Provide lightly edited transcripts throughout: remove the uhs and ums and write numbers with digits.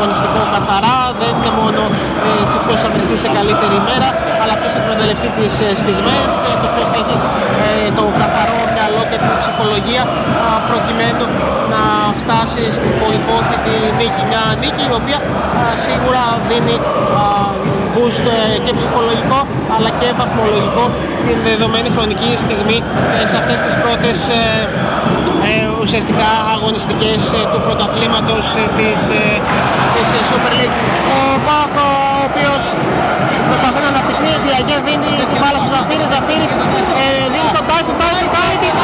αγωνιστικό καθαρά. Δεν είναι μόνο ποιος θα βρεθεί σε καλύτερη ημέρα, αλλά ποιος θα εκμεταλλευτεί τις στιγμές, το ποιος θα έχει το καθαρό μυαλό και την ψυχολογία προκειμένου να φτάσει στην πολυπόθητη νίκη. Μια νίκη η οποία σίγουρα δίνει boost και ψυχολογικό αλλά και βαθμολογικό την δεδομένη χρονική στιγμή σε αυτές τις πρώτες ουσιαστικά αγωνιστικές του πρωταθλήματος της Super League. Ο ΠΑΟΚ, ο οποίος προσπαθεί να αναπτυχθεί, η Διαγέ δίνει την μπάλα στο Ζαφύρης, Ζαφύρης δίνει στον Τάση, Τάση πάει την...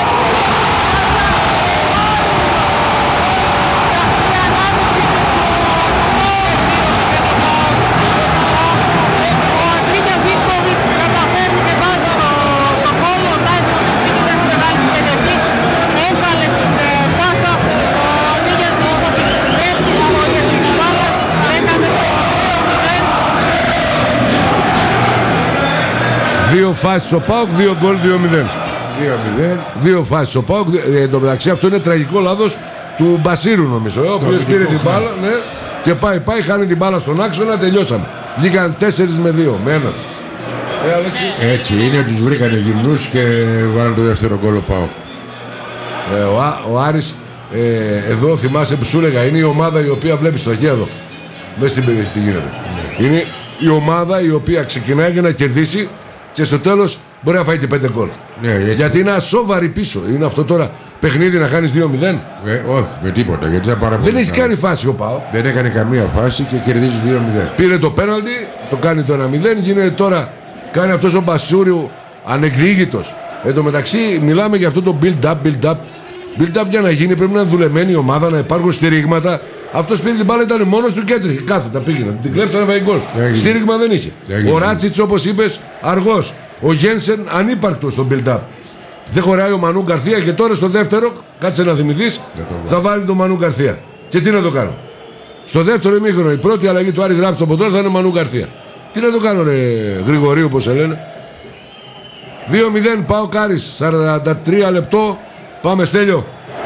Δύο φάσεις ο ΠΑΟΚ, 2 γκολ, 2-0. Δύο φάσεις ο ΠΑΟΚ. Εν τω μεταξύ αυτό είναι τραγικό λάθος του Μπασίρου νομίζω, ο οποίος πήρε την μπάλα, ναι, και πάει, χάνει την μπάλα στον άξονα, τελειώσαμε. Βγήκαν 4 με 2, με 1. Έτσι είναι, τους βρήκανε γυμνούς και βάλαν το δεύτερο γκολ ο ΠΑΟΚ. Ο Άρης, εδώ θυμάσαι που σου έλεγα, είναι η ομάδα η οποία βλέπεις το εδώ, μέσα στην περιοχή τι γίνεται. Είναι η ομάδα η οποία ξεκινάει για να κερδίσει και στο τέλος μπορεί να φάει και 5 γκολ. Γιατί είναι ασόβαρη πίσω. Είναι αυτό τώρα παιχνίδι να χάνεις 2-0. Όχι, με τίποτα. Γιατί δεν έχει κάνει φάση ο ΠΑΟΚ. Δεν έκανε καμία φάση και κερδίζει 2-0. Πήρε το πέναλτι, το κάνει το 1-0. Γίνεται τώρα, κάνει αυτός ο Μπασούριου ανεκδίκητος. Εν τω μεταξύ μιλάμε για αυτό το build-up. Build-up για να γίνει πρέπει να είναι δουλεμένη η ομάδα, να υπάρχουν στηρίγματα. Αυτός πήρε την μπάλα, ήταν μόνος του και έτρεχε. Κάθετα πήγαινε. Την κλέψανε, φάει γκολ. Στήριγμα δεν είχε. Ο Ράτσιτς, όπως είπες, αργός. Ο Γένσεν ανύπαρκτος στο build-up. Δεν χωράει ο Μανού Γκαρθία και τώρα στο δεύτερο, κάτσε να θυμηθείς, θα βάλει τον Μανού Γκαρθία. Και τι να το κάνω. Στο δεύτερο ημίχρονο η πρώτη αλλαγή του Άρη γράψει το ποτό θα είναι ο Μανού Γκαρθία. Τι να το κάνω, ρε Γρηγορίου, όπως σε λένε. 2-0 πάω Κάρις, 43 λεπτό. Πάμε Στέλιο.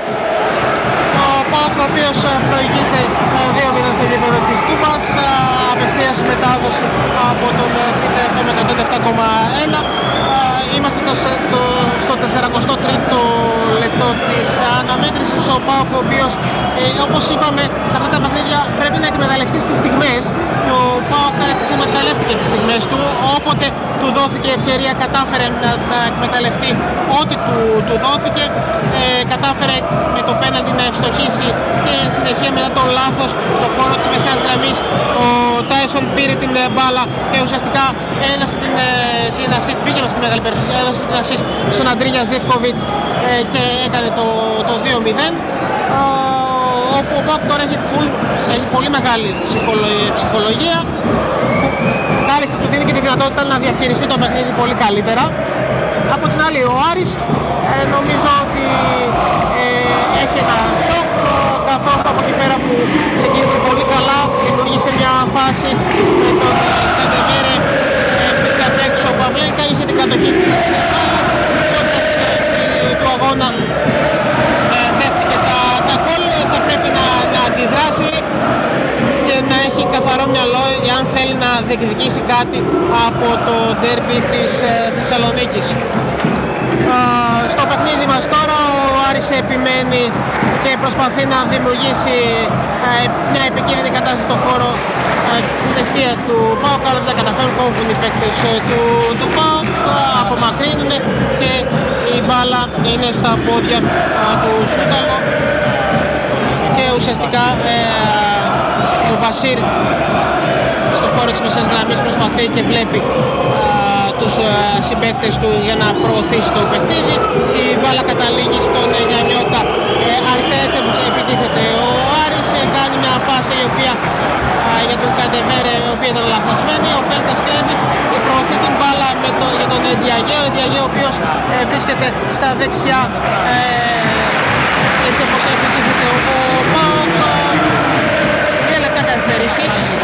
Ο οποίος προηγείται 2-0 στο γήπεδο της Τούμπας, απευθείας μετάδοση από τον ΘΙΤΕ-FM 107,1. Είμαστε στο 43ο λεπτό της αναμέτρησης. Ο ΠΑΟΚ, ο οποίος όπως είπαμε σε αυτά τα παιχνίδια πρέπει να εκμεταλλευτεί τις στιγμές. Ο ΠΑΟΚ τις εκμεταλλεύτηκε τις στιγμές του, όποτε του δόθηκε ευκαιρία κατάφερε να εκμεταλλευτεί ό,τι του δόθηκε. Κατάφερε με το πέναλτι να ευστοχίσει και συνεχεία μετά το λάθος στον χώρο της μεσαίας γραμμής. Ο Τάισον πήρε την μπάλα και ουσιαστικά έδωσε την assist, πήγε στη μεγάλη περιοχή, έδωσε την assist στον Αντρίγια Ζιβκοβιτς και έκανε το 2-0. Ο ΠΑΟΚ τώρα έχει πολύ μεγάλη ψυχολογία. Κάλλιστα του δίνει και τη δυνατότητα να διαχειριστεί το παιχνίδι πολύ καλύτερα. Από την άλλη ο Άρης νομίζω ότι έχει ένα σοκ, καθώς από εκεί πέρα που ξεκίνησε πολύ καλά δημιουργήσε μια φάση με τον Καντεβέρε πριν κατ' έξω ο Παυλέκα, είχε την κατοχή της μπάλας, κόντρα στην αρχή του αγώνα δέχτηκε τα γκολ. Θα πρέπει να αντιδράσει και να έχει καθαρό μυαλό εάν θέλει να διεκδικήσει κάτι από το ντέρμπι της Θεσσαλονίκης. Στο παιχνίδι μας τώρα ο Άρης επιμένει και προσπαθεί να δημιουργήσει μια επικίνδυνη κατάσταση στον χώρο στην αιστεία του ΠΑΟΚ, αλλά δεν τα καταφέρουν, κόβουν οι παίκτες του ΠΑΟΚ, απομακρύνουν και η μπάλα είναι στα πόδια του Σούταλο και ουσιαστικά ο Βασίρ στο χώρο της μεσαίας γραμμής προσπαθεί και βλέπει τους συμπαίκτες του για να προωθήσει το παιχνίδι. Η μπάλα καταλήγει στον Γιαννιώτα, αριστερά έτσι επιτίθεται ο Άρης, κάνει μια πάσα η οποία για τον Καντεβέρε, η οποία ήταν λαθασμένη. Ο Πέλκας κρέμει και προωθεί την μπάλα για τον Διαγέ, ο Διαγέ ο οποίος βρίσκεται στα δεξιά, έτσι όπως επιτίθεται ο ΠΑΟΚ. 2 λεπτά καθυστερήσεις.